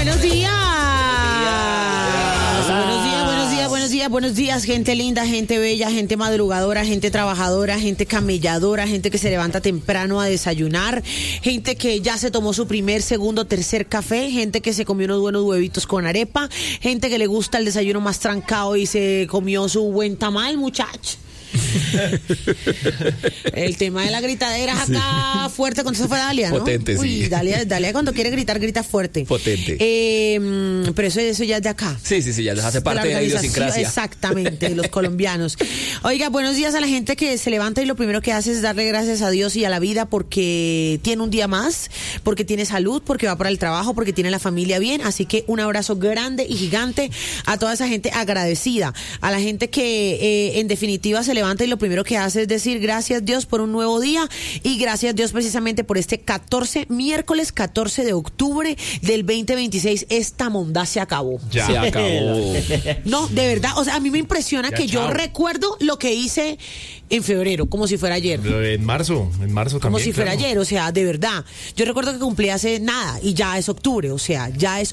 buenos días. Buenos días, gente linda, gente bella, gente madrugadora, gente trabajadora, gente camelladora, gente que se levanta temprano a desayunar, gente que ya se tomó su primer, segundo, tercer café, gente que se comió unos buenos huevitos con arepa, gente que le gusta el desayuno más trancado y se comió su buen tamal, muchacho. El tema de la gritadera es acá fuerte cuando se fue Dalia, ¿no? Potente, Uy, sí. Dalia cuando quiere gritar, grita fuerte. Potente. Pero eso ya es de acá. Sí, ya hace parte de la idiosincrasia. Exactamente, de los colombianos. Oiga, buenos días a la gente que se levanta y lo primero que hace es darle gracias a Dios y a la vida porque tiene un día más, porque tiene salud, porque va para el trabajo, porque tiene la familia bien. Así que un abrazo grande y gigante a toda esa gente agradecida, a la gente que en definitiva se levanta y lo primero que hace es decir gracias Dios por un nuevo día y gracias Dios precisamente por este miércoles 14 de octubre del 2026. Esta mondá se acabó. Ya. Se acabó. No, de verdad, o sea, a mí me impresiona Ya, que chao. yo recuerdo lo que hice en febrero, como si fuera ayer. En marzo también. Como si fuera claro. ayer, o sea, de verdad. Yo recuerdo que cumplí hace nada y ya es octubre, o sea,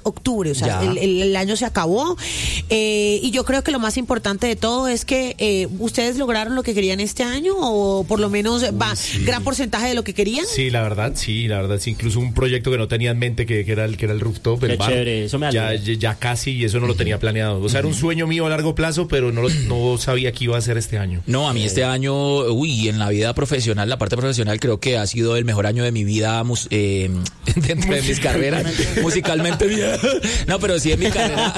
el año se acabó. Y yo creo que lo más importante de todo es que ustedes lograron lo que querían este año o por lo menos gran porcentaje de lo que querían. Sí, la verdad, sí. Incluso un proyecto que no tenía en mente que era el rooftop, el Qué bar. chévere, eso me alegra. Ya casi, y eso no lo tenía planeado. O sea, era un sueño mío a largo plazo, pero no sabía que iba a ser este año. No, a mí este año, en la vida profesional, la parte profesional creo que ha sido el mejor año de mi vida dentro de mis carreras, musicalmente bien. No, pero sí en mi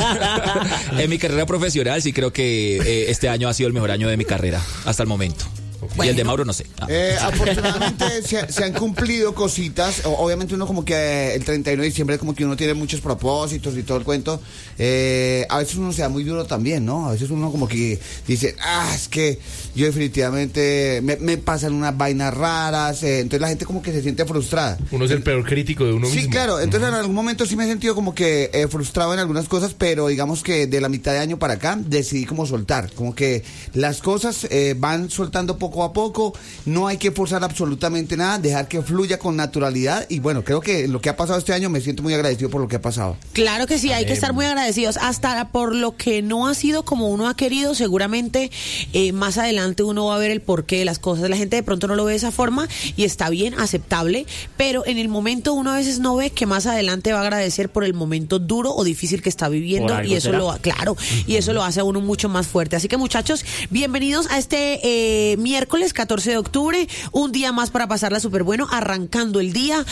carrera profesional sí creo que este año ha sido el mejor año de mi carrera hasta el momento. Bueno. Y el de Mauro no sé. Afortunadamente se han cumplido cositas. Obviamente uno como que el 31 de diciembre como que uno tiene muchos propósitos y todo el cuento. A veces uno se da muy duro también, ¿no? A veces uno como que dice, es que yo definitivamente me pasan unas vainas raras. Entonces la gente como que se siente frustrada. Uno es el peor crítico de uno mismo. Sí, claro. Entonces en algún momento sí me he sentido como que frustrado en algunas cosas, pero digamos que de la mitad de año para acá decidí como soltar. Como que las cosas van soltando poco a poco, no hay que forzar absolutamente nada, dejar que fluya con naturalidad y bueno, creo que lo que ha pasado este año me siento muy agradecido por lo que ha pasado. Claro que sí, hay que estar muy agradecidos, hasta por lo que no ha sido como uno ha querido, seguramente más adelante uno va a ver el porqué de las cosas, la gente de pronto no lo ve de esa forma y está bien, aceptable, pero en el momento uno a veces no ve que más adelante va a agradecer por el momento duro o difícil que está viviendo y eso y eso lo hace a uno mucho más fuerte, así que muchachos, bienvenidos a este miércoles 14 de octubre, un día más para pasarla súper bueno, arrancando el día,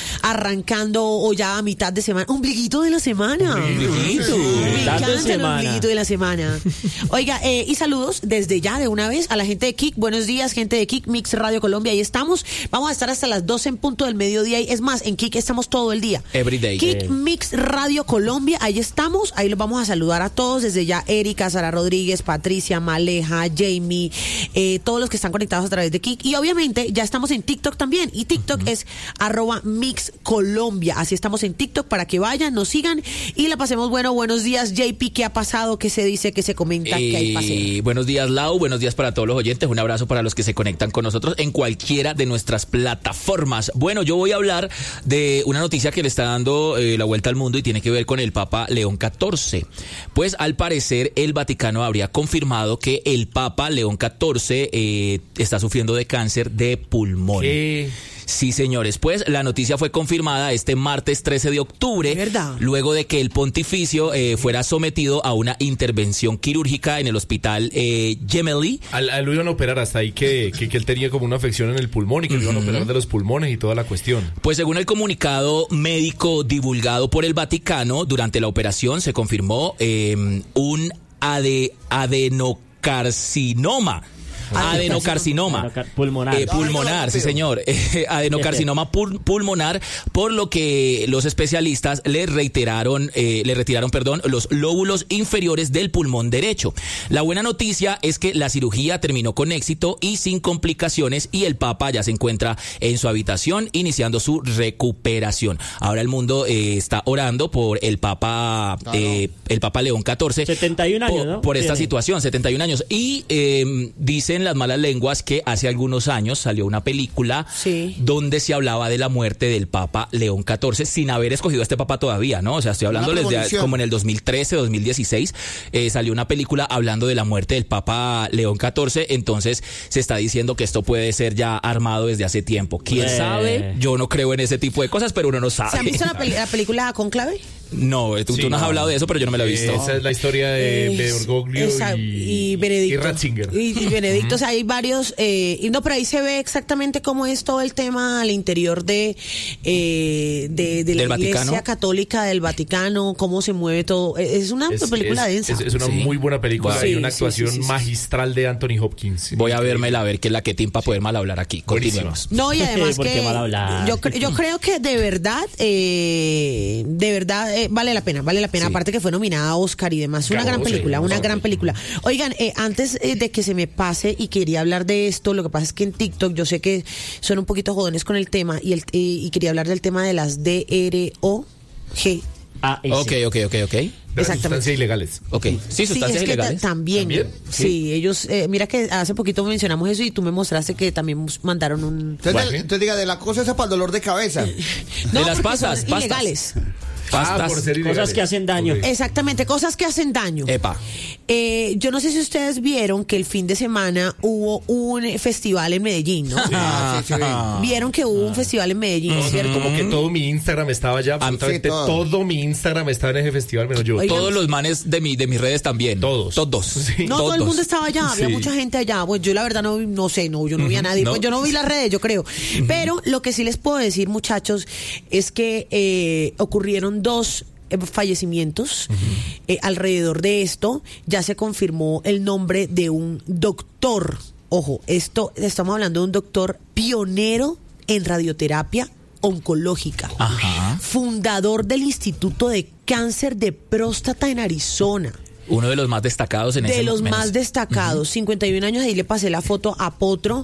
o ya a mitad de semana, ombliguito de la semana. Ombliguito. Me Mitad de encanta el semana. ombliguito de la semana. Oiga, y saludos desde ya de una vez a la gente de Kik, buenos días gente de Kik Mix Radio Colombia, ahí estamos, vamos a estar hasta las 12 en punto del mediodía, y es más, en Kik estamos todo el día. Every day. Kik Mix Radio Colombia, ahí estamos, ahí los vamos a saludar a todos, desde ya Erika, Sara Rodríguez, Patricia, Maleja, Jamie, todos los que están conectados a través de Kik, y obviamente ya estamos en TikTok también, y TikTok es @MixColombia, así estamos en TikTok para que vayan, nos sigan y la pasemos bueno. Buenos días JP, ¿qué ha pasado? ¿Qué se dice? ¿Qué se comenta? ¿Qué hay paseo? Buenos días Lau, buenos días para todos los oyentes, un abrazo para los que se conectan con nosotros en cualquiera de nuestras plataformas. Bueno, yo voy a hablar de una noticia que le está dando la vuelta al mundo y tiene que ver con el Papa León XIV. Pues al parecer el Vaticano habría confirmado que el Papa León XIV está sufriendo de cáncer de pulmón. Sí, señores, pues la noticia fue confirmada este martes 13 de octubre, ¿verdad? Luego de que el pontificio fuera sometido a una intervención quirúrgica en el hospital Gemelli. Lo iban a operar hasta ahí que él tenía como una afección en el pulmón y que lo iban a operar de los pulmones y toda la cuestión. Pues según el comunicado médico divulgado por el Vaticano, durante la operación se confirmó un adenocarcinoma. Adenocarcinoma pulmonar, sí señor, adenocarcinoma pulmonar, por lo que los especialistas le retiraron los lóbulos inferiores del pulmón derecho. La buena noticia es que la cirugía terminó con éxito y sin complicaciones, y el Papa ya se encuentra en su habitación iniciando su recuperación. Ahora el mundo está orando por el Papa León XIV 71 años, ¿no? por esta situación, 71 años, y dicen Dicen las malas lenguas que hace algunos años salió una película donde se hablaba de la muerte del Papa León XIV sin haber escogido a este Papa todavía, ¿no? O sea, estoy hablando desde como en el 2013, 2016, salió una película hablando de la muerte del Papa León XIV, entonces se está diciendo que esto puede ser ya armado desde hace tiempo. ¿Quién sabe? Yo no creo en ese tipo de cosas, pero uno no sabe. ¿Se han visto la película Cónclave? No, tú no has hablado de eso, pero yo no me la he visto. Esa es la historia de Bergoglio y Benedicto. Y Ratzinger. Y Benedicto, o sea, hay varios... pero ahí se ve exactamente cómo es todo el tema al interior de la Iglesia Católica del Vaticano, cómo se mueve todo. Es una película densa. Es una muy buena película. Hay una actuación magistral de Anthony Hopkins. Voy a vérmela a ver qué es la que tiene para poder mal hablar aquí. Continuemos. No, y además que yo creo que de verdad vale la pena. Aparte que fue nominada a Oscar y demás. Una gran película. Oigan, antes de que se me pase y quería hablar de esto, lo que pasa es que en TikTok yo sé que son un poquito jodones con el tema y quería hablar del tema de las DROG. Ok. Sustancias ilegales. Ok, sí, sustancias ilegales. También. Sí, ellos, mira que hace poquito mencionamos eso y tú me mostraste que también mandaron un... Entonces diga, de la cosa esa para el dolor de cabeza. No, de las pasas. Ilegales. Cosas que hacen daño. Okay. Exactamente, cosas que hacen daño. Epa. Yo no sé si ustedes vieron que el fin de semana hubo un festival en Medellín, ¿no? Sí. Vieron que hubo un festival en Medellín, ¿cierto? Como que todo mi Instagram estaba ya, absolutamente todo mi Instagram estaba en ese festival, menos yo. Oigan, todos los manes de mis redes también. Todos. Sí. No, todo el mundo estaba allá, había mucha gente allá. Pues yo la verdad no sé, yo no vi a nadie. Pues yo no vi las redes, yo creo. Pero lo que sí les puedo decir, muchachos, es que ocurrieron 2 fallecimientos alrededor de esto. Ya se confirmó el nombre de un doctor. Ojo, estamos hablando de un doctor pionero en radioterapia oncológica. Ajá. Fundador del Instituto de Cáncer de Próstata en Arizona. Uno de los más destacados en ese momento. De los más destacados, 51 años, ahí le pasé la foto a Potro.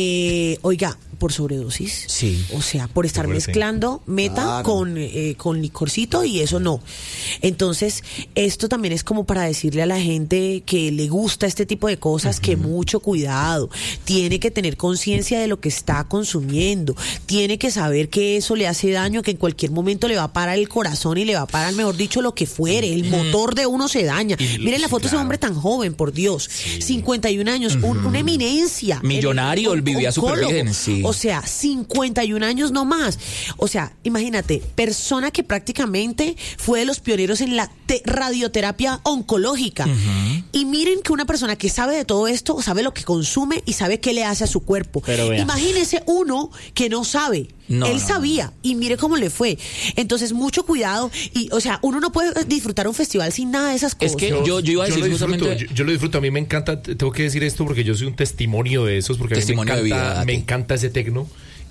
Oiga, por sobredosis. Sí. O sea, por estar mezclando meta con licorcito y eso no. Entonces, esto también es como para decirle a la gente que le gusta este tipo de cosas que mucho cuidado. Tiene que tener conciencia de lo que está consumiendo. Tiene que saber que eso le hace daño, que en cualquier momento le va a parar el corazón y le va a parar, mejor dicho, lo que fuere. El motor de uno se daña. Miren la foto de ese hombre tan joven, por Dios. 51 años, una eminencia. Millonario, vivía súper bien, sí. O sea, 51 años no más. O sea, imagínate, persona que prácticamente fue de los pioneros en la radioterapia oncológica. Y miren que una persona que sabe de todo esto, sabe lo que consume y sabe qué le hace a su cuerpo. Imagínese uno que no sabe. Él sabía y mire cómo le fue. Entonces, mucho cuidado. Y, o sea, uno no puede disfrutar un festival sin nada de esas cosas. Es que yo iba a decir justamente... Yo lo disfruto, a mí me encanta, tengo que decir esto porque yo soy un testimonio de esos, porque a mí me encanta ese tecno.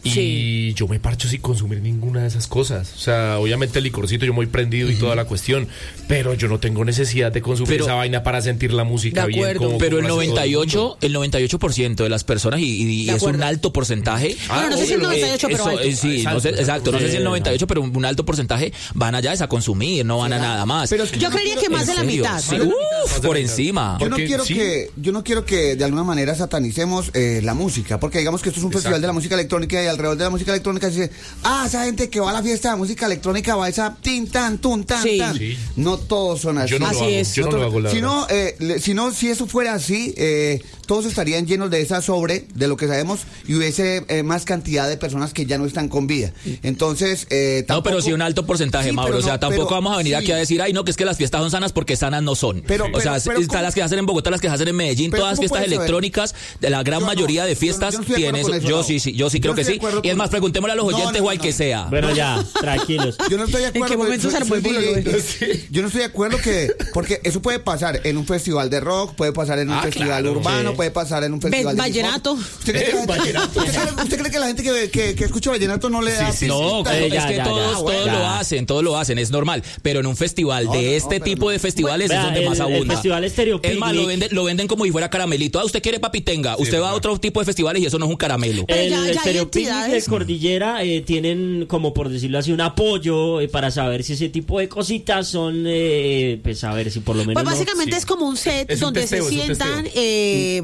Y yo me parcho sin consumir ninguna de esas cosas. O sea, obviamente el licorcito yo muy prendido y toda la cuestión, pero yo no tengo necesidad de consumir esa vaina para sentir la música bien. Pero el 98% de las personas, y es un alto porcentaje. No sé si el 98, pero alto. Sí, no sé, exacto, no sé si el 98, pero un alto porcentaje van allá a consumir, no van a nada más. Pero yo creería que más de la mitad. Sí, por encima. Yo no quiero que de alguna manera satanicemos la música, porque digamos que esto es un festival de la música electrónica y alrededor de la música electrónica se dice, esa gente que va a la fiesta de música electrónica va a esa tin, tan, tun, tan, tan. Sí. No todos son así. Yo no lo hago, la verdad. Si eso fuera así, todos estarían llenos de esa de lo que sabemos, y hubiese más cantidad de personas que ya no están con vida. Entonces, tampoco... No, pero sí un alto porcentaje, Mauro. O sea, tampoco vamos a venir aquí a decir, no, que es que las fiestas son sanas, porque sanas no son. Están las que hacen en Bogotá, las que hacen en Medellín, todas las fiestas electrónicas, de la gran mayoría de fiestas tienen eso. Yo sí creo que sí. Y es más, preguntémosle a los oyentes o al que sea. Bueno, ya, tranquilos. Yo no estoy de acuerdo. ¿En qué momento se yo no estoy de acuerdo porque eso puede pasar en un festival de rock, puede pasar en un festival urbano, puede pasar en un festival de vallenato. ¿Usted cree que la gente que escucha vallenato no le da? No, es que todos lo hacen, es normal. Pero en un festival de este tipo de festivales es donde más abunda. El festival Estéreo Picnic. Es más, lo venden como si fuera caramelito. Usted quiere papitenga, usted va a otro tipo de festivales y eso no es un caramelo. El Estéreo Picnic de Cordillera tienen, como por decirlo así, un apoyo para saber si ese tipo de cositas son, pues a ver si por lo menos... Pues básicamente es como un set donde se sientan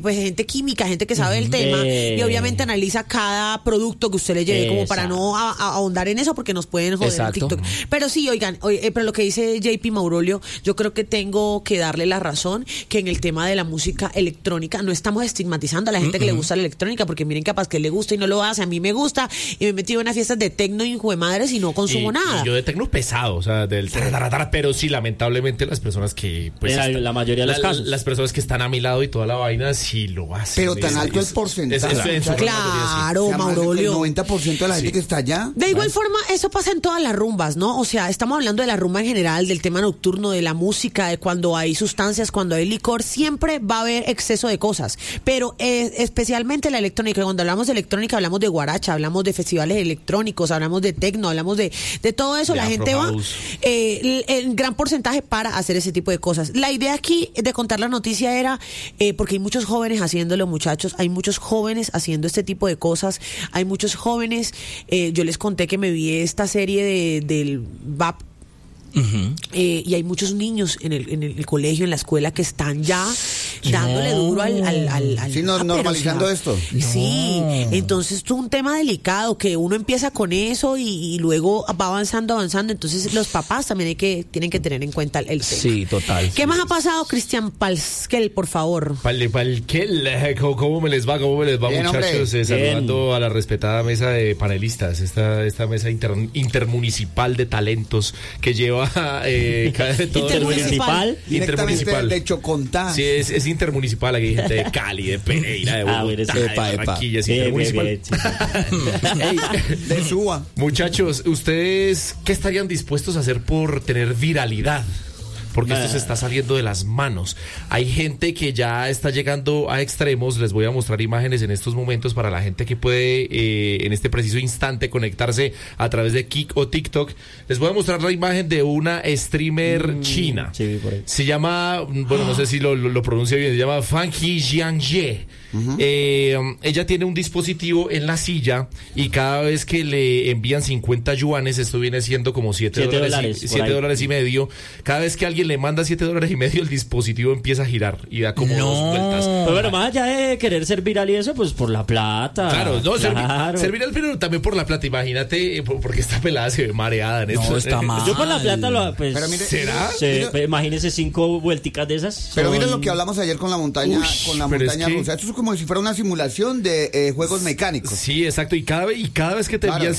pues gente química, gente que sabe del tema, y obviamente analiza cada producto que usted le lleve, como para no ahondar en eso, porque nos pueden joder en TikTok. Pero sí, oigan, pero lo que dice JP Maurolio, yo creo que tengo que darle la razón, que en el tema de la música electrónica no estamos estigmatizando a la gente que le gusta la electrónica, porque miren, capaz que le gusta y no lo hace. A mí me gusta y me he metido en unas fiestas de tecno y madres y no consumo nada. Y yo de tecno pesado, o sea, del pero sí, lamentablemente las personas que pues la mayoría de los casos, las personas que están a mi lado y toda la vaina sí lo hacen. Pero tan alto el porcentaje. Claro, Maurolio. El 90% de la gente que está allá. De igual forma, eso pasa en todas las rumbas, ¿no? O sea, estamos hablando de la rumba en general, del tema nocturno, de la música, de cuando hay sustancias, cuando hay licor, siempre va a haber exceso de cosas. Pero especialmente la electrónica, cuando hablamos de electrónica, hablamos de guaracha, hablamos de festivales electrónicos, hablamos de tecno, hablamos de todo eso. La gente va en gran porcentaje para hacer ese tipo de cosas. La idea aquí de contar la noticia era porque hay muchos jóvenes haciéndolo, muchachos, hay muchos jóvenes haciendo este tipo de cosas, hay muchos jóvenes, yo les conté que me vi esta serie del VAP. Y hay muchos niños en el colegio, en la escuela, que están ya dándole duro al sí, normalizando esto. Sí, entonces es un tema delicado que uno empieza con eso y luego va avanzando. Entonces los papás también tienen que tener en cuenta el tema. Sí, total. ¿Qué más ha pasado, Cristian Palsquel, por favor? Palquel, ¿cómo me les va? Bien, muchachos? Saludando a la respetada mesa de panelistas, esta mesa intermunicipal de talentos que lleva intermunicipal de Chocontá. Sí, es intermunicipal. Aquí hay gente de Cali, de Pereira, de Bogotá, de Barranquilla, es intermunicipal. De Suba. Muchachos, ¿ustedes qué estarían dispuestos a hacer por tener viralidad? Porque esto se está saliendo de las manos. Hay gente que ya está llegando a extremos. Les voy a mostrar imágenes en estos momentos para la gente que puede en este preciso instante conectarse a través de Kik o TikTok. Les voy a mostrar la imagen de una streamer china. Sí, por ahí. Se llama, bueno, no sé si lo pronuncio bien, se llama Fanqi Jiangye. Ella tiene un dispositivo en la silla y cada vez que le envían 50 yuanes, esto viene siendo como $7.50. Cada vez que alguien le manda $7.50, el dispositivo empieza a girar y da como 2 vueltas. Pero bueno, más allá de querer ser viral y eso, pues por la plata. Claro, ser viral, pero también por la plata. Imagínate, porque esta pelada se ve mareada en esto. No, está mal. Yo por la plata pues, pero mire, ¿será? Imagínese 5 vuelticas de esas. Pero miren lo que hablamos ayer con la montaña, rusa. Esto es como si fuera una simulación de juegos mecánicos. Sí, exacto. Y cada vez que te envían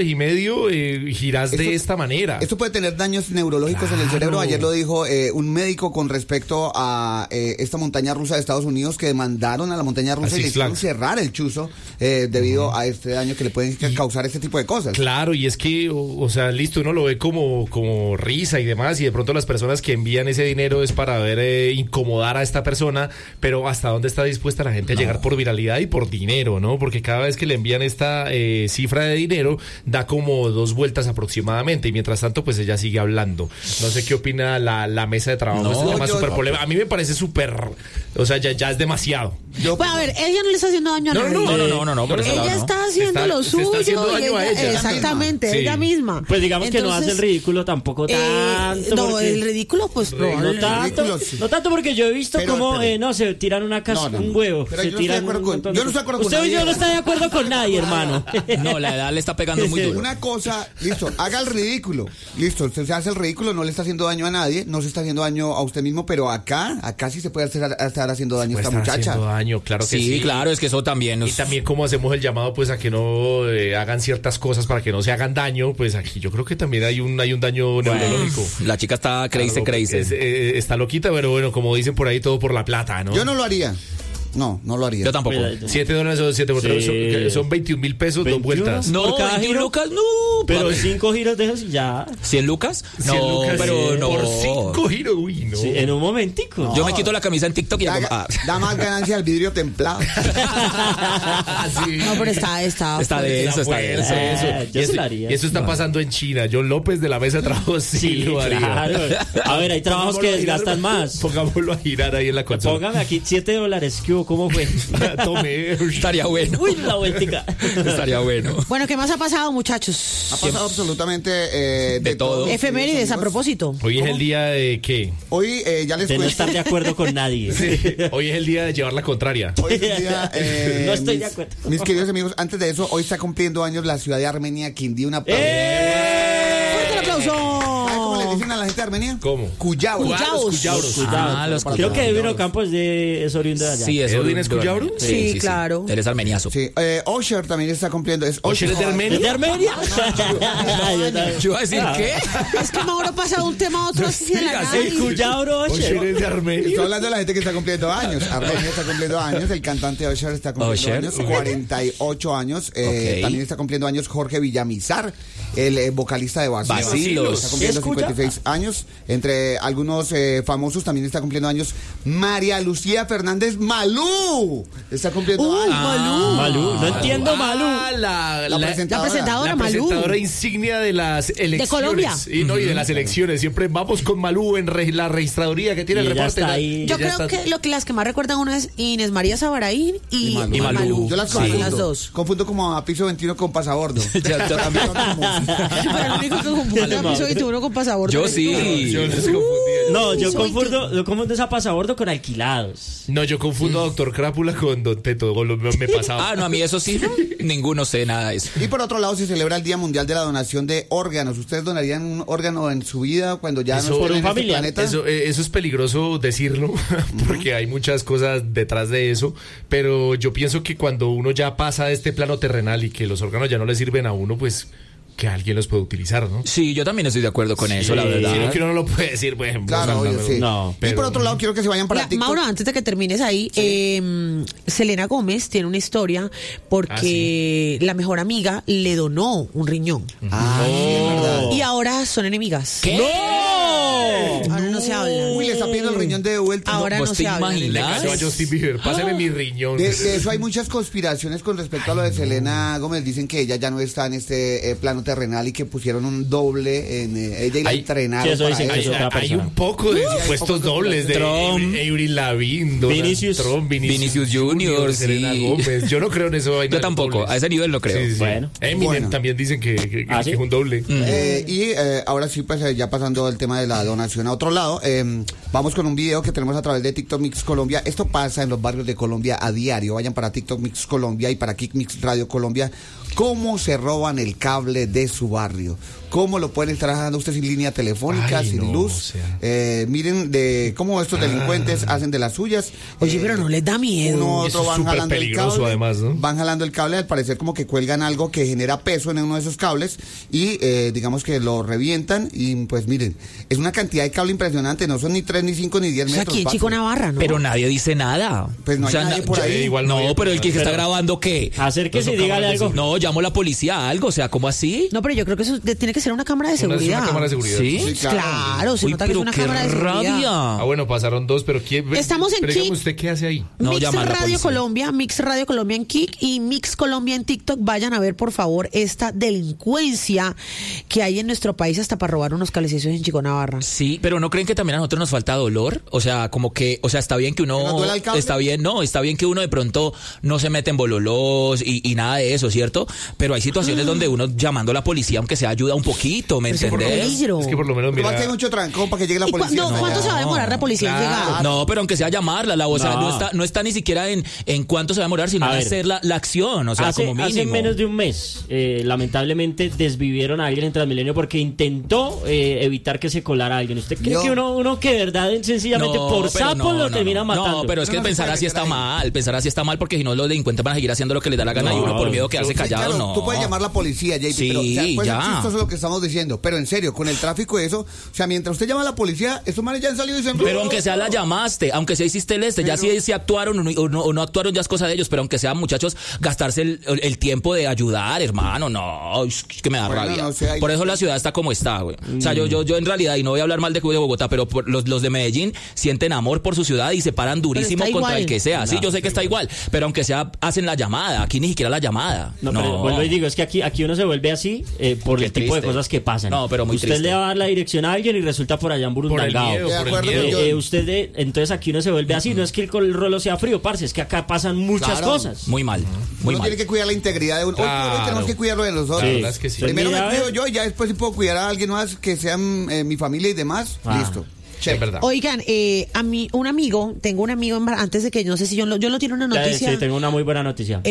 $7.50, girás de esta manera. Esto puede tener daños neurológicos en el cerebro. Ayer lo dijo un médico con respecto a esta montaña rusa de Estados Unidos, que demandaron a la montaña rusa y le hicieron cerrar el chuzo debido a este daño que le pueden causar este tipo de cosas. Claro, y es que, o sea, listo, uno lo ve como risa y demás, y de pronto las personas que envían ese dinero es para ver incomodar a esta persona, pero ¿hasta dónde está dispuesta la gente a llegar por viralidad y por dinero, no? Porque cada vez que le envían esta cifra de dinero, da como 2 vueltas aproximadamente, y mientras tanto, pues ella sigue hablando. No sé qué opina la mesa de trabajo. Es un tema súper polémico. A mí me parece súper, o sea, ya es demasiado. Pues a ver, ella no le está haciendo daño a nadie. No, por eso ella está haciendo lo suyo. Está haciendo daño a ella. Exactamente, ella misma. Pues digamos que no hace el ridículo tampoco tanto. No, porque el ridículo, pues no tanto porque yo he visto como se tiran un huevo. Pero se tiran yo no estoy de acuerdo con nadie. Usted y yo no está de acuerdo con nadie, hermano. No, la edad le está pegando muy duro. Una cosa, listo, haga el ridículo. Listo, usted se hace el ridículo, no le está haciendo daño a nadie, no se está haciendo daño a usted mismo, pero acá sí se puede estar haciendo daño a esta muchacha. Haciendo daño, claro que sí. Sí, claro, es que eso también Y también como hacemos el llamado pues a que no hagan ciertas cosas para que no se hagan daño, pues aquí yo creo que también hay un daño neurológico. La chica está crazy. Está loquita, pero bueno, como dicen por ahí, todo por la plata, ¿no? Yo no lo haría. No lo haría. Yo tampoco. $7 o 7 son 21.000 pesos, 2 vueltas. No, por cada giro, Lucas, no. Pero 5 giros de esos y ya. ¿100 lucas? No, 100 lucas, pero no. Por 5 giros, uy, no. Sí, en un momentico. No. Yo me quito la camisa en TikTok y da más ganancia al vidrio templado. Sí. No, pero está denso. Y eso está pasando en China. John López de la mesa de trabajo sí lo haría. Claro. A ver, hay trabajos que desgastan más. Pongámoslo a girar ahí en la consola. Póngame aquí $7. ¿Cómo fue? Tome. Estaría bueno. Uy, la vueltica. Estaría bueno. Bueno, ¿qué más ha pasado, muchachos? Ha pasado absolutamente de todo. Efemérides, a propósito. Hoy es el día de qué? Hoy ya les cuento. De no estar de acuerdo con nadie. Sí, hoy es el día de llevar la contraria. Hoy es el día, no estoy de acuerdo. Mis queridos amigos, antes de eso, hoy está cumpliendo años la ciudad de Armenia, Quindío. Una ¡Fuerte el aplauso! ¿Cómo le dicen a la gente de Armenia? ¿Cómo? Cuyabros. Creo que Edwin Ocampo es oriundo de allá. Sí, ¿Edwin es Cuyabro? Sí, claro. Eres armeniazo. Sí, Osher también está cumpliendo. ¿Osher es de Armenia? ¿Es de Armenia? Yo iba a decir, ¿qué? Es que Mauro pasa de un tema a otro así de la nada. El Cuyabro Osher es de Armenia. Estoy hablando de la gente que está cumpliendo años. Armenia está cumpliendo años. El cantante Osher está cumpliendo años. 48 años. También está cumpliendo años Jorge Villamizar, el vocalista de Bacilos. Está cumpliendo 56 años. Entre algunos famosos también está cumpliendo años María Lucía Fernández Malú. Está cumpliendo años. Malú. No entiendo Malú. La presentadora Malú. Malú. La presentadora insignia de las elecciones. De Colombia. Y de las elecciones. Siempre vamos con Malú en la registraduría que tiene el reporte. Yo creo que las que más recuerdan uno es Inés María Sabaraín y Malú. Yo las confundo. Las dos. Confundo como a Piso 21 con Pasabordo. Pero el único que confunde a Piso 21 con Pasabordo. Yo sí. No, yo confundo esa Pasabordo con Alquilados. No, yo confundo a Doctor Crápula con Don Teto. Me pasaba. No, a mí eso sí. Ninguno sé nada de eso. Y por otro lado, se celebra el Día Mundial de la Donación de Órganos. ¿Ustedes donarían un órgano en su vida cuando ya no estén en este planeta? Eso es peligroso decirlo, porque hay muchas cosas detrás de eso. Pero yo pienso que cuando uno ya pasa de este plano terrenal y que los órganos ya no le sirven a uno, pues que alguien los puede utilizar, ¿no? Sí, yo también estoy de acuerdo con eso, la verdad. Sino que uno no lo puede decir, por ejemplo. Claro, sí. No, pero... Y por otro lado, quiero que se vayan para TikTok. Mauro, antes de que termines ahí, Selena Gómez tiene una historia porque la mejor amiga le donó un riñón. Sí, es verdad. Y ahora son enemigas. ¿Qué? Ahora no se hablan. Uy, le está pidiendo el riñón de vuelta. Ahora no se hablan. Le cayó a Justin Bieber. Pásame mi riñón. De eso hay muchas conspiraciones con respecto a lo de Selena Gómez. Dicen que ella ya no está en este plano terrenal y que pusieron un doble en ella y la entrenaron. Hay un poco de supuestos dobles de Avril Lavigne, Vinicius Junior, Selena Gómez. Yo no creo en eso. Yo tampoco, a ese nivel no creo. Sí. Bueno. Eminem también dicen que es un doble. Y ahora sí, pues ya pasando el tema de la donación a otro lado, vamos con un video que tenemos a través de TikTok Mix Colombia. Esto pasa en los barrios de Colombia a diario. Vayan para TikTok Mix Colombia y para Kick Mix Radio Colombia. ¿Cómo se roban el cable de su barrio? ¿Cómo lo pueden estar dejando usted sin línea telefónica, sin luz? Miren de cómo estos delincuentes hacen de las suyas. Oye, pero no les da miedo. Uno Eso otro es súper peligroso, además, ¿no? Van jalando el cable, al parecer como que cuelgan algo que genera peso en uno de esos cables y digamos que lo revientan y pues miren, es una cantidad de cable impresionante, no son ni 3, ni 5, ni 10 metros. O sea, aquí en Chico Navarra, ¿no? Pero nadie dice nada. Pues no hay nadie por ahí. Igual no, pero el que está grabando, ¿qué? Acérquese y dígale algo. No, llamo a la policía, algo, o sea, ¿cómo así? No, pero yo creo que eso tiene que ser una cámara de seguridad. Una cámara de seguridad. ¿Sí? Claro, se nota que es una cámara de seguridad. Bueno, pasaron dos, pero ¿quién? Estamos en Kick. ¿Usted qué hace ahí? Mix Radio Colombia, Mix Radio Colombia en Kick y Mix Colombia en TikTok. Vayan a ver, por favor, esta delincuencia que hay en nuestro país hasta para robar unos cablecillos en Chico Navarra. Sí, pero ¿no creen que también a nosotros nos falta dolor? O sea, como que, o sea, está bien que uno... Está bien que uno de pronto no se mete en bololós y nada de eso, ¿cierto? Pero hay situaciones donde uno llamando a la policía, aunque sea, ayuda un poquito, ¿me entendés? Es que por lo menos, mira... Hay mucho trancón para que llegue la policía. ¿Cuánto se va a demorar la policía en llegar? No, pero aunque sea llamarla, no está ni siquiera en cuánto se va a demorar, sino en hacer la acción, o sea, como mínimo. Hace menos de un mes, lamentablemente, desvivieron a alguien en Transmilenio porque intentó evitar que se colara alguien. ¿Usted cree que uno que de verdad, sencillamente, por sapo lo termina matando? No, pero es que pensar así está mal, porque si no los delincuentes van a seguir haciendo lo que les da la gana y uno por miedo a quedarse callado, no. Tú puedes llamar a la policía, JP, pero es chistoso lo que estamos diciendo, pero en serio, con el tráfico y eso, o sea, mientras usted llama a la policía, estos manes ya han salido y dicen... Pero aunque sea la llamaste, aunque sea hiciste el ya si actuaron o no actuaron, ya es cosa de ellos, pero aunque sean muchachos, gastarse el tiempo de ayudar, hermano, no, es que me da rabia. No sé, por eso la ciudad está como está, güey. O sea, yo en realidad, y no voy a hablar mal de Bogotá, pero los de Medellín sienten amor por su ciudad y se paran durísimo contra el que sea. Sí, yo sé que está igual, pero aunque sea, hacen la llamada. Aquí ni siquiera la llamada. No. Pero vuelvo y digo, es que aquí uno se vuelve así por el tipo de cosas que pasan. No, pero muy usted triste. le va a dar la dirección a alguien y resulta por allá en Burundangao. Entonces aquí uno se vuelve así. No es que el rolo sea frío, parce, es que acá pasan muchas cosas. Muy mal. Uno tiene que cuidar la integridad de uno. Hoy tenemos que cuidarlo de nosotros. La verdad es que sí. Primero me cuido yo y ya después si puedo cuidar a alguien más que sean mi familia y demás. Listo. Sí, es verdad. Oigan, a mí, tengo un amigo, antes de que no sé si yo lo tiene una noticia. Sí, tengo una muy buena noticia.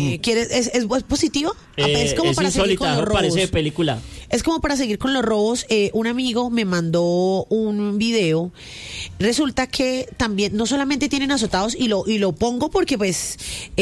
¿Es positivo? Es como para seguir con los robos. Parece de película. Es como para seguir con los robos. Un amigo me mandó un video. Resulta que también no solamente tienen azotados, y lo pongo porque pues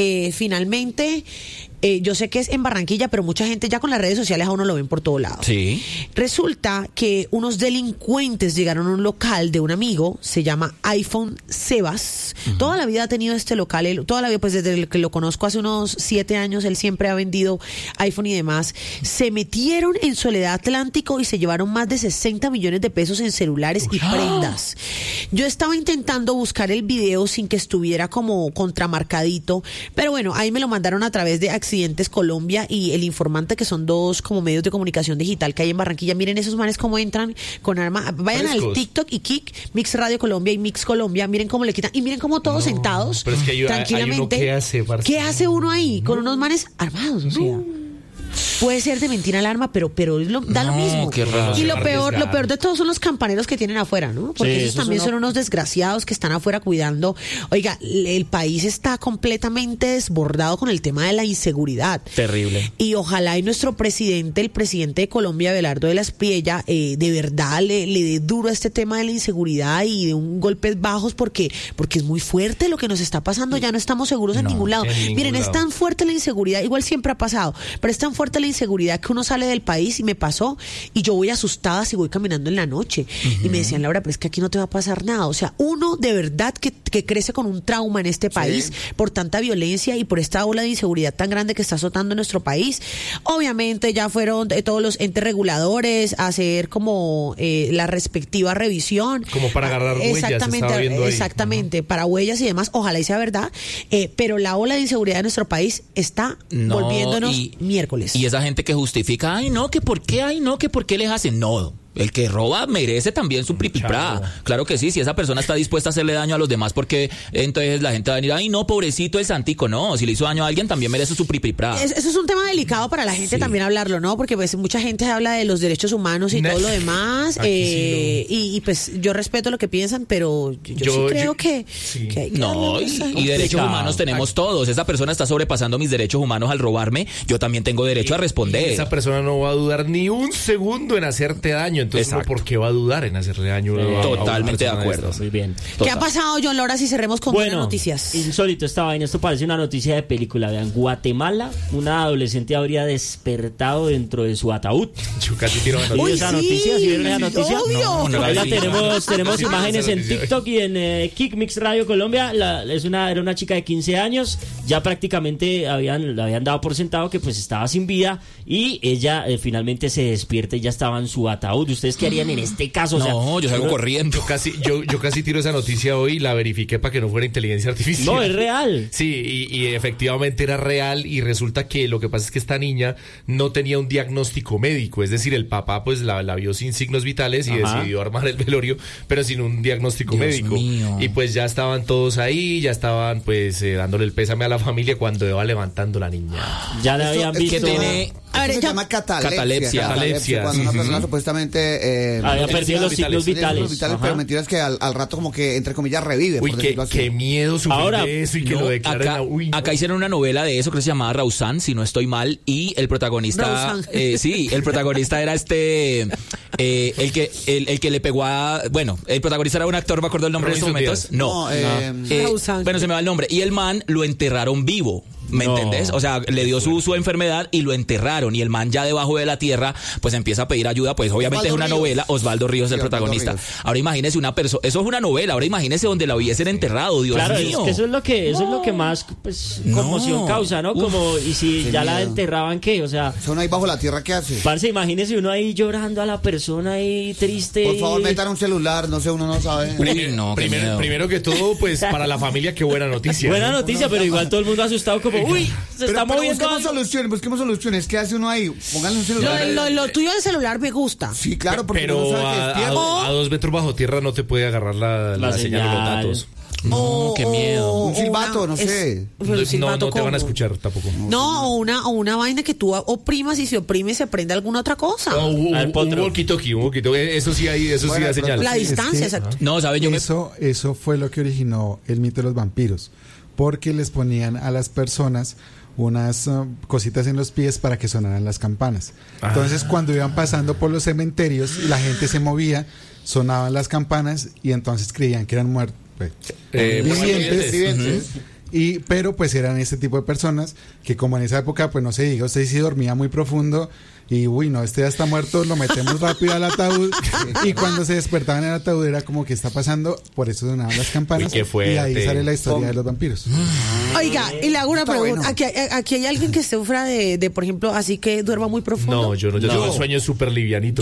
finalmente yo sé que es en Barranquilla, pero mucha gente ya con las redes sociales a uno lo ven por todo lado. Sí. Resulta que unos delincuentes llegaron a un local de un amigo, se llama iPhone Sebas. Toda la vida ha tenido este local, toda la vida, pues desde que lo conozco hace unos 7 años, él siempre ha vendido iPhone y demás. Se metieron en Soledad Atlántico y se llevaron más de 60 millones de pesos en celulares y prendas. Yo estaba intentando buscar el video sin que estuviera como contramarcadito, pero bueno, ahí me lo mandaron a través de Accidentes Colombia y El Informante, que son dos como medios de comunicación digital que hay en Barranquilla. Miren esos manes cómo entran con arma. Vayan al TikTok y Kik, Mix Radio Colombia y Mix Colombia. Miren cómo le quitan. Y miren cómo todos sentados, pero es que tranquilamente. ¿Qué hace uno ahí con unos manes armados? O sea, puede ser de mentira el arma, pero da lo mismo. Qué raro. Y lo peor de todo son los campaneros que tienen afuera, ¿no? Porque esos también son unos desgraciados que están afuera cuidando. Oiga, el país está completamente desbordado con el tema de la inseguridad. Terrible. Y ojalá nuestro presidente, el presidente de Colombia, Abelardo de la Espriella, de verdad le dé duro a este tema de la inseguridad y de un golpes bajos, porque es muy fuerte lo que nos está pasando. Ya no estamos seguros en ningún lado. Miren, es tan fuerte la inseguridad, igual siempre ha pasado, pero es tan fuerte la inseguridad que uno sale del país, y me pasó, y yo voy asustada si voy caminando en la noche. Y me decían, Laura, pero es que aquí no te va a pasar nada. O sea, uno de verdad que crece con un trauma en este país por tanta violencia y por esta ola de inseguridad tan grande que está azotando nuestro país. Obviamente ya fueron todos los entes reguladores a hacer como la respectiva revisión. Como para agarrar huellas. Exactamente, para huellas y demás. Ojalá y sea verdad. Pero la ola de inseguridad de nuestro país está volviéndonos miércoles. Y esa gente que justifica, que por qué les hacen, no. El que roba merece también su pripipra. Claro que sí, si esa persona está dispuesta a hacerle daño a los demás, porque entonces la gente va a venir, pobrecito el santico. No, si le hizo daño a alguien también merece su pripipra. Eso es un tema delicado para la gente también hablarlo, ¿no? Porque pues mucha gente habla de los derechos humanos y todo lo demás, y pues yo respeto lo que piensan, pero yo sí creo que hay que y derechos humanos tenemos todos. Esa persona está sobrepasando mis derechos humanos al robarme, yo también tengo derecho a responder. Esa persona no va a dudar ni un segundo en hacerte daño. Entonces, ¿por qué va a dudar en hacerle daño? Totalmente de acuerdo. Muy bien. ¿Qué ha pasado, John Lora, si cerremos con buenas noticias? Insólito esta vaina. Esto parece una noticia de película. Vean, Guatemala, una adolescente habría despertado dentro de su ataúd. Yo casi tiro la noticia. ¿Esa noticia? ¿Sí vieron esa noticia? Obvio. Tenemos imágenes en TikTok y en Kik Mix Radio Colombia. Era una chica de 15 años. Ya prácticamente le habían dado por sentado que pues estaba sin vida, y ella finalmente se despierta y ya estaba en su ataúd. ¿Ustedes qué harían en este caso? Yo salgo corriendo. Yo casi tiro esa noticia hoy y la verifiqué para que no fuera inteligencia artificial. No, es real. Sí, y efectivamente era real, y resulta que lo que pasa es que esta niña no tenía un diagnóstico médico, es decir, el papá pues la vio sin signos vitales y decidió armar el velorio, pero sin un diagnóstico médico. Mío. Y pues ya estaban todos ahí, ya estaban pues dándole el pésame a la familia cuando iba levantando la niña. Ya le habían visto. Se llama catalepsia. Cuando una persona supuestamente había perdido los signos vitales. Pero mentira es que al rato como que, entre comillas, revive. Uy, qué miedo sufrir de eso y que lo declaren. Acá hicieron una novela de eso que se llamaba Raussan, si no estoy mal, y el protagonista... el protagonista era el que le pegó a... Bueno, el protagonista era un actor, me acuerdo el nombre de estos momentos. Bueno, se me va el nombre. Y el man lo enterraron vivo. ¿Me entendés? O sea, le dio su enfermedad y lo enterraron, y el man ya debajo de la tierra pues empieza a pedir ayuda. Pues obviamente es una novela. Osvaldo Ríos es el protagonista. Ahora imagínese una persona, eso es una novela, ahora imagínese donde la hubiesen enterrado, Dios mío. Es que eso es lo que más pues conmoción causa, ¿no? Como, y si ya la enterraban, ¿qué? O sea, son ahí bajo la tierra, ¿qué hace? Parce, imagínese uno ahí llorando a la persona ahí triste. Por favor, metan un celular, no sé, uno no sabe. Primero que todo, pues para la familia, qué buena noticia. Buena noticia, pero igual todo el mundo asustado como, uy, se está moviendo. Busquemos soluciones. ¿Qué hace uno ahí? Pónganle un celular. Lo tuyo del celular me gusta. Sí, claro, porque pero no sabe a 2 metros bajo tierra no te puede agarrar la señal de los datos. No, qué miedo. Un silbato, no sé. No te van a escuchar tampoco. No, o una vaina que tú oprimas y si oprimes se prende alguna otra cosa. Un walkie-talkie, eso sí da señal. La distancia, exacto. No, ¿sabes? Eso fue lo que originó el mito de los vampiros, porque les ponían a las personas unas cositas en los pies para que sonaran las campanas. Entonces, cuando iban pasando por los cementerios y la gente se movía, sonaban las campanas y entonces creían que eran muertos. Vivientes. Pero pues eran ese tipo de personas que, como en esa época, pues no se diga, usted sí dormía muy profundo y este ya está muerto, lo metemos rápido al ataúd y cuando se despertaban en el ataúd era como que está pasando, por eso sonaban las campanas. Y ahí sale la historia de los vampiros. Oiga, y le hago una pregunta. Aquí hay alguien que sufra de, por ejemplo, así que duerma muy profundo. No, yo el sueño es súper livianito.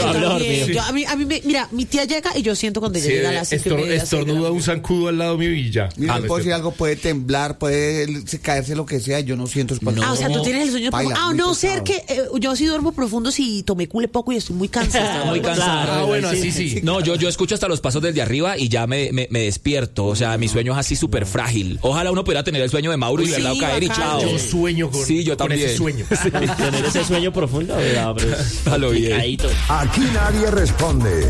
Mira, mi tía llega y yo siento cuando ella llega a las 5:30. Estornuda un zancudo al lado mío y ya. Mira, puedo decir algo, puede temblar, puede caerse lo que sea, yo no siento espanto. O sea, tú tienes el sueño profundo. No ser que yo sí duermo profundo si tomé cule poco y estoy muy cansada. Muy cansada. Bueno, así sí. No, yo escucho hasta los pasos desde arriba y ya me despierto. O sea, mi sueño es así súper frágil. Ojalá uno pudiera tener el sueño de Mauro y verlo caer y chao. Yo sueño con ese sueño. Tener ese sueño profundo. A lo bien. Aquí nadie responde.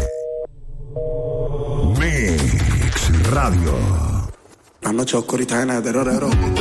Mix Radio. La noche oscurita llena de terror.